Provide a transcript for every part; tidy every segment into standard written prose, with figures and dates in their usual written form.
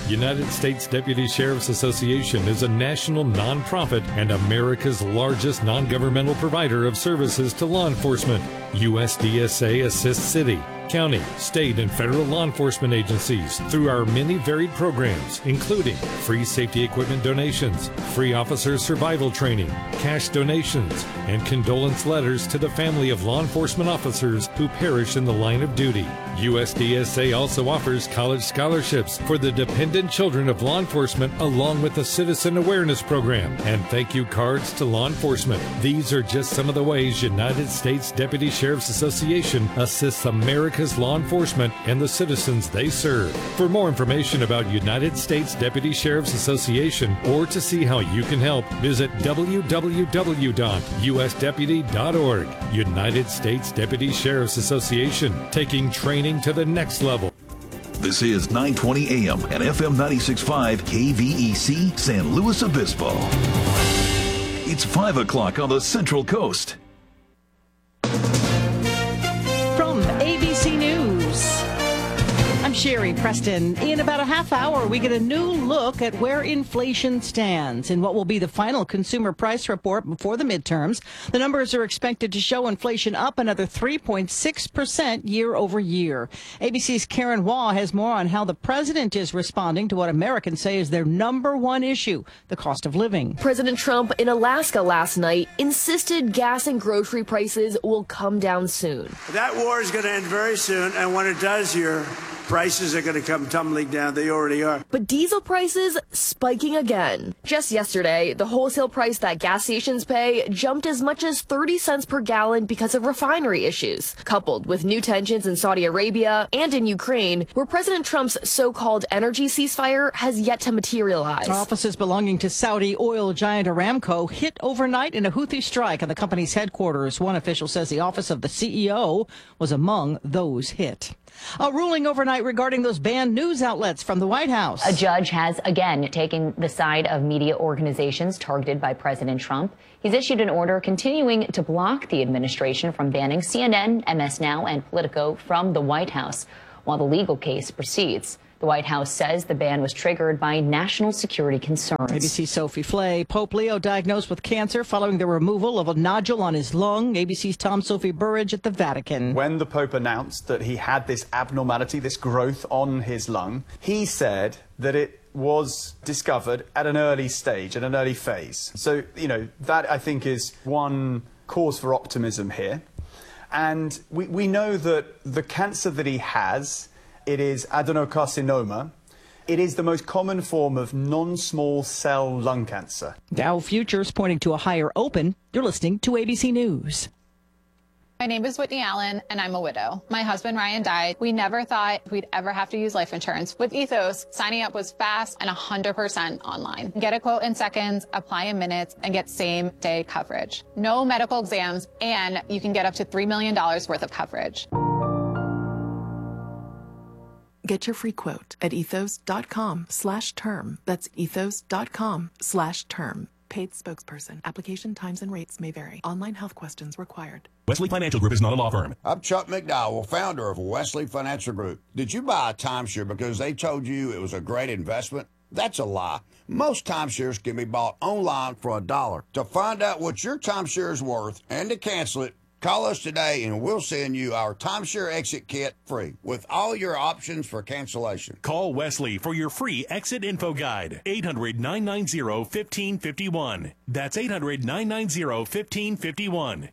United States Deputy Sheriff's Association is a national nonprofit and America's largest non-governmental provider of services to law enforcement. USDSA assists city, county, state, and federal law enforcement agencies through our many varied programs, including free safety equipment donations, free officer survival training, cash donations, and condolence letters to the family of law enforcement officers who perish in the line of duty. USDSA also offers college scholarships for the dependent children of law enforcement, along with a citizen awareness program and thank you cards to law enforcement. These are just some of the ways United States Deputy Sheriff's Association assists America's law enforcement and the citizens they serve. For more information about United States Deputy Sheriff's Association or to see how you can help, visit www.usdeputy.org. United States Deputy Sheriff's Association, taking training to the next level. This is 920 AM and FM 96.5 KVEC San Luis Obispo. It's 5 o'clock on the Central Coast. From ABC News, I'm Sherry Preston. In about a half hour, we get a new look at where inflation stands in what will be the final consumer price report before the midterms. The numbers are expected to show inflation up another 3.6% year over year. ABC's Karen Waugh has more on how the president is responding to what Americans say is their number one issue, the cost of living. President Trump in Alaska last night insisted gas and grocery prices will come down soon. That war is going to end very soon, and when it does, your prices are going to come tumbling down. They already are. But diesel prices spiking again. Just yesterday, the wholesale price that gas stations pay jumped as much as 30 cents per gallon because of refinery issues, coupled with new tensions in Saudi Arabia and in Ukraine, where President Trump's so-called energy ceasefire has yet to materialize. Offices belonging to Saudi oil giant Aramco hit overnight in a Houthi strike on the company's headquarters. One official says the office of the CEO was among those hit. A ruling overnight regarding those banned news outlets from the White House. A judge has again taken the side of media organizations targeted by President Trump. He's issued an order continuing to block the administration from banning CNN, MS Now, and Politico from the White House while the legal case proceeds. The White House says the ban was triggered by national security concerns. ABC's Sophie Flay. Pope Leo diagnosed with cancer following the removal of a nodule on his lung. ABC's Tom Sophie Burridge at the Vatican. When the Pope announced that he had this abnormality, this growth on his lung, he said that it was discovered at an early stage, at an early phase. So, that I think is one cause for optimism here. And we know that the cancer that he has, it is adenocarcinoma. It is the most common form of non-small cell lung cancer. Dow futures pointing to a higher open. You're listening to ABC News. My name is Whitney Allen, and I'm a widow. My husband, Ryan, died. We never thought we'd ever have to use life insurance. With Ethos, signing up was fast and 100% online. Get a quote in seconds, apply in minutes, and get same-day coverage. No medical exams, and you can get up to $3 million worth of coverage. Get your free quote at ethos.com/term. That's ethos.com/term. Paid spokesperson. Application times and rates may vary. Online health questions required. Wesley Financial Group is not a law firm. I'm Chuck McDowell, founder of Wesley Financial Group. Did you buy a timeshare because they told you it was a great investment? That's a lie. Most timeshares can be bought online for $1. To find out what your timeshare is worth and to cancel it, call us today and we'll send you our timeshare exit kit free with all your options for cancellation. Call Wesley for your free exit info guide. 800-990-1551. That's 800-990-1551.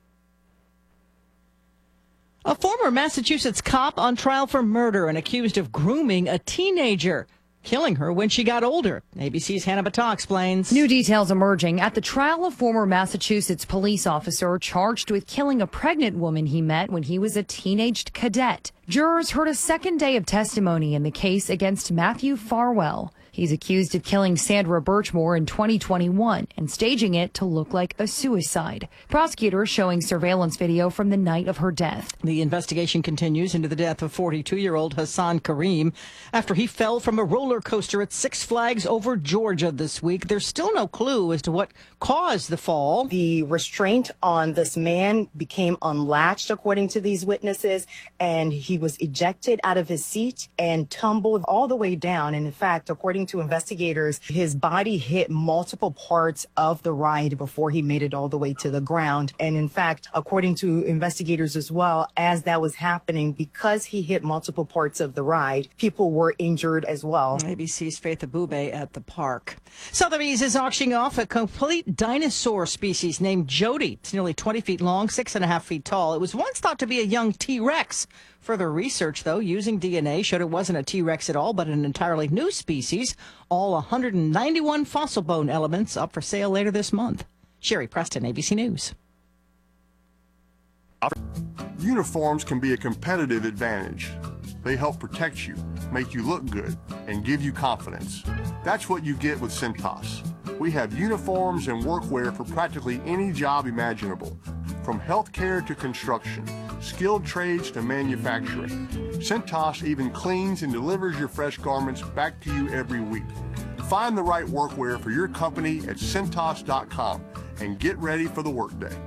A former Massachusetts cop on trial for murder and accused of grooming a teenager, killing her when she got older. ABC's Hannah Battah explains. New details emerging at the trial of former Massachusetts police officer charged with killing a pregnant woman he met when he was a teenaged cadet. Jurors heard a second day of testimony in the case against Matthew Farwell. He's accused of killing Sandra Birchmore in 2021 and staging it to look like a suicide. Prosecutors showing surveillance video from the night of her death. The investigation continues into the death of 42-year-old Hassan Kareem after he fell from a roller coaster at Six Flags over Georgia this week. There's still no clue as to what caused the fall. The restraint on this man became unlatched, according to these witnesses, and he was ejected out of his seat and tumbled all the way down. And in fact, according to investigators, his body hit multiple parts of the ride before he made it all the way to the ground. And in fact, according to investigators as well, as that was happening, because he hit multiple parts of the ride, people were injured as well. ABC's Faith Abube at the park. Sotheby's is auctioning off a complete dinosaur species named Jody. It's nearly 20 feet long, 6.5 feet tall. It was once thought to be a young T-Rex. Further research, though, using DNA showed it wasn't a T-Rex at all, but an entirely new species. All 191 fossil bone elements up for sale later this month. Sherry Preston, ABC News. Uniforms can be a competitive advantage. They help protect you, make you look good, and give you confidence. That's what you get with Cintas. We have uniforms and workwear for practically any job imaginable, from healthcare to construction, skilled trades to manufacturing. Cintas even cleans and delivers your fresh garments back to you every week. Find the right workwear for your company at Cintas.com and get ready for the workday.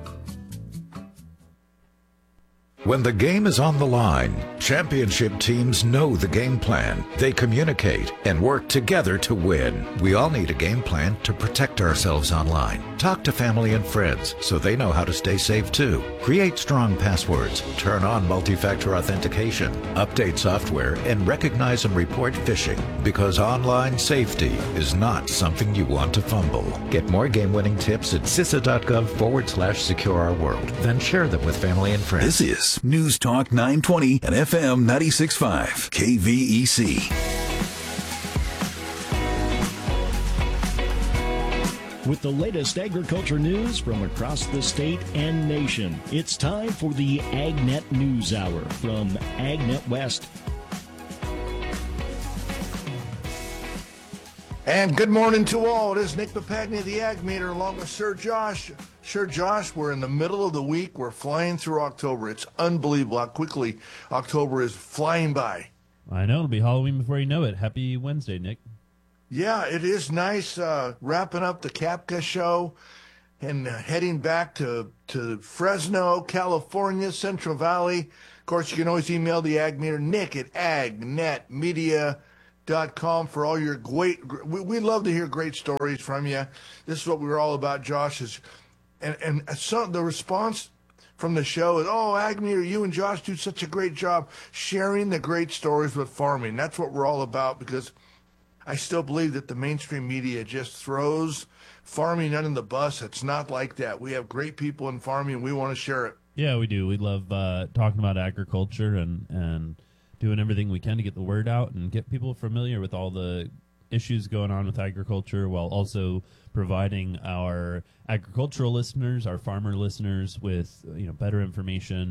When the game is on the line, championship teams know the game plan. They communicate and work together to win. We all need a game plan to protect ourselves online. Talk to family and friends so they know how to stay safe too. Create strong passwords, turn on multi-factor authentication, update software, and recognize and report phishing, because online safety is not something you want to fumble. Get more game-winning tips at CISA.gov/secure-our-world. Then share them with family and friends. This is News Talk 920 and FM 96.5 KVEC. With the latest agriculture news from across the state and nation, it's time for the AgNet News Hour from AgNet West. And good morning to all. It is Nick Papagni, the Ag Meter, along with Sir Josh. Sir Josh, we're in the middle of the week. We're flying through October. It's unbelievable how quickly October is flying by. I know. It'll be Halloween before you know it. Happy Wednesday, Nick. Yeah, it is nice wrapping up the Kapka show and heading back to Fresno, California, Central Valley. Of course, you can always email the Ag Meter, Nick at agnetmedia.com for all your great. We love to hear great stories from you. This is what we're all about, Josh. And some the response from the show is, "Oh, Ag Meter, you and Josh do such a great job sharing the great stories with farming." That's what we're all about, because I still believe that the mainstream media just throws farming under the bus. It's not like that. We have great people in farming, and we want to share it. Yeah, we do. We love talking about agriculture and doing everything we can to get the word out and get people familiar with all the issues going on with agriculture, while also providing our agricultural listeners, our farmer listeners, with better information,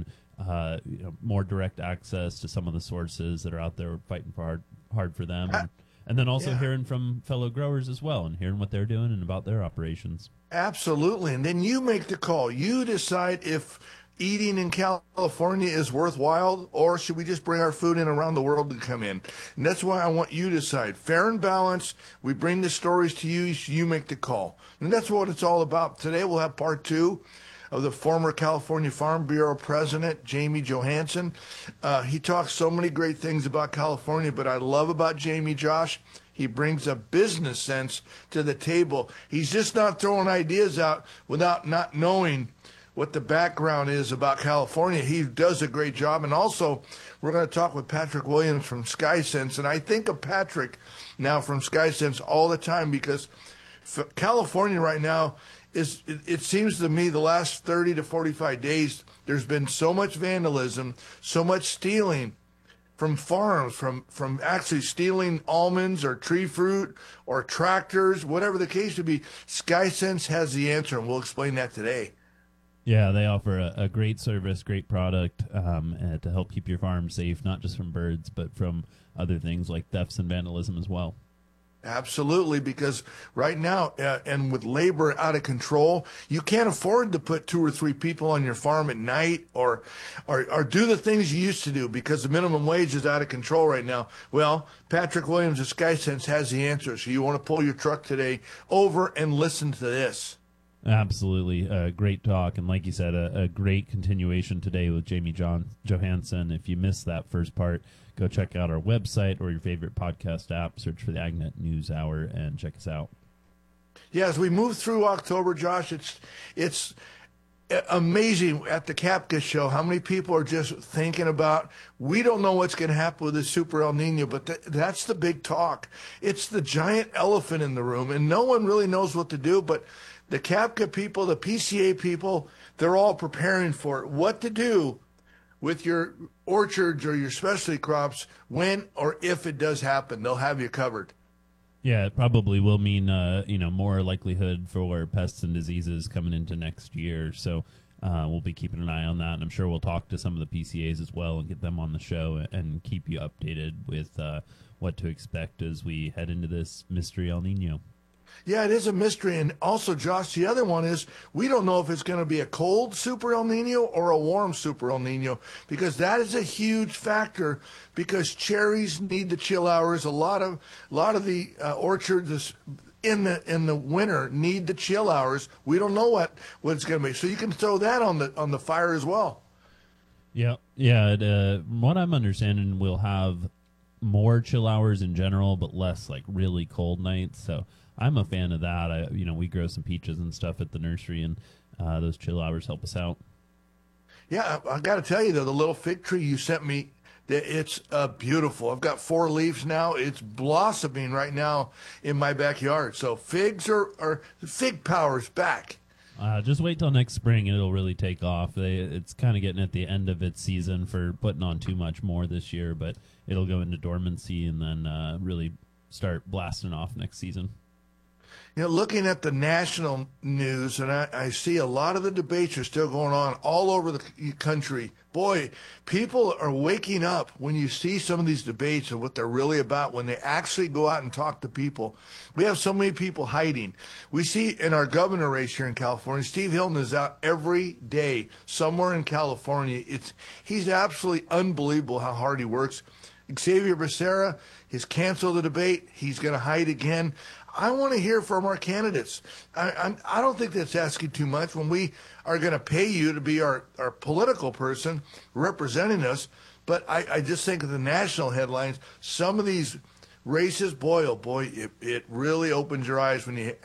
more direct access to some of the sources that are out there fighting hard for them, and then also hearing from fellow growers as well and hearing what they're doing and about their operations. Absolutely, and then you make the call. You decide if eating in California is worthwhile, or should we just bring our food in around the world to come in? And that's why I want you to decide. Fair and balanced. We bring the stories to you. So you make the call. And that's what it's all about. Today we'll have part 2 of the former California Farm Bureau president, Jamie Johansson. He talks so many great things about California, but I love about Jamie, Josh, he brings a business sense to the table. He's just not throwing ideas out without not knowing what the background is about California. He does a great job. And also, we're going to talk with Patrick Williams from SkySense. And I think of Patrick now from SkySense all the time, because California right now is, it seems to me, the last 30 to 45 days, there's been so much vandalism, so much stealing from farms, from actually stealing almonds or tree fruit or tractors, whatever the case would be. SkySense has the answer, and we'll explain that today. Yeah, they offer a great service, great product to help keep your farm safe, not just from birds, but from other things like thefts and vandalism as well. Absolutely, because right now, and with labor out of control, you can't afford to put 2 or 3 people on your farm at night or do the things you used to do because the minimum wage is out of control right now. Well, Patrick Williams of SkySense has the answer. So you want to pull your truck today over and listen to this. Absolutely. Great talk. And like you said, a great continuation today with Jamie Johansson. If you missed that first part, go check out our website or your favorite podcast app. Search for the AgNet News Hour and check us out. Yeah, as we move through October, Josh, it's amazing at the Kapka show how many people are just thinking about, we don't know what's going to happen with this Super El Nino, but that's the big talk. It's the giant elephant in the room, and no one really knows what to do, but the Kapka people, the PCA people, they're all preparing for it. What to do with your orchards or your specialty crops when or if it does happen. They'll have you covered. Yeah, it probably will mean more likelihood for pests and diseases coming into next year. So we'll be keeping an eye on that, and I'm sure we'll talk to some of the PCAs as well and get them on the show and keep you updated with what to expect as we head into this mystery El Nino. Yeah, it is a mystery. And also, Josh, the other one is we don't know if it's going to be a cold Super El Nino or a warm Super El Nino, because that is a huge factor, because cherries need the chill hours. A lot of the orchards in the winter need the chill hours. We don't know what it's going to be. So you can throw that on the fire as well. Yeah. What I'm understanding, we'll have more chill hours in general, but less like really cold nights. So I'm a fan of that. We grow some peaches and stuff at the nursery, and those chill hours help us out. Yeah, I got to tell you, though, the little fig tree you sent me, it's beautiful. I've got 4 leaves now. It's blossoming right now in my backyard. So fig power's back. Just wait till next spring. It'll really take off. It's kind of getting at the end of its season for putting on too much more this year, but it'll go into dormancy and then really start blasting off next season. Looking at the national news, and I see a lot of the debates are still going on all over the country. Boy, people are waking up when you see some of these debates and what they're really about, when they actually go out and talk to people. We have so many people hiding. We see in our governor race here in California, Steve Hilton is out every day somewhere in California. He's absolutely unbelievable how hard he works. Xavier Becerra has canceled the debate. He's going to hide again. I want to hear from our candidates. I don't think that's asking too much when we are going to pay you to be our political person representing us. But I just think of the national headlines, some of these races, boy, oh boy, it really opens your eyes when you